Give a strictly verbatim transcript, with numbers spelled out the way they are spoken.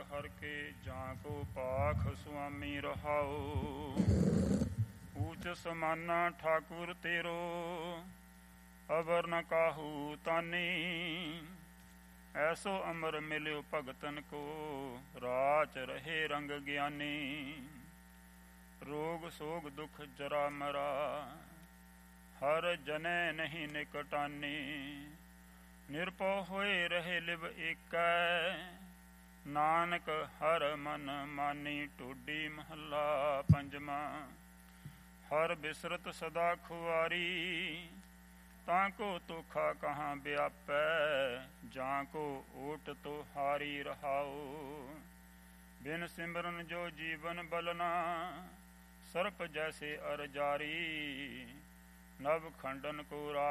हर के जाको पाख स्वामी रहाओ। ऊच समाना ठाकुर तेरो अबर न काहू तानी। ऐसो अमर मिल्यो भगतन को राच रहे रंग ज्ञानी। रोग सोग दुख जरा मरा हर जनै नहीं निकटानी। निरपौ होए रहे लिव एकै नानक हर मन मानी। टोडी महला पंजवा। हर बिसरत सदा खुआरी ताको तोखा कहाँ व्यापै। जाको ओट तो हारी रहाओ। बिन सिमरन जो जीवन बलना सर्प जैसे अर जारी। नव खंडन को